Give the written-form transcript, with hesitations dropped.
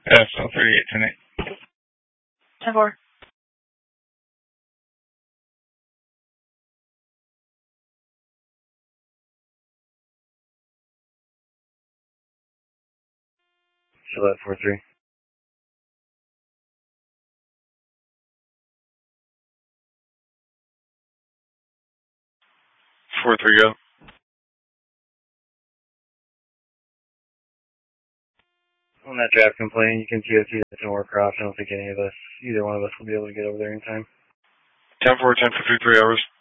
SL 38 10-4. Gillette 4-3. Go. On that draft complaint, you can TOT that to Warcroft. I don't think either one of us will be able to get over there in time. 10-4, 10 for 3 hours.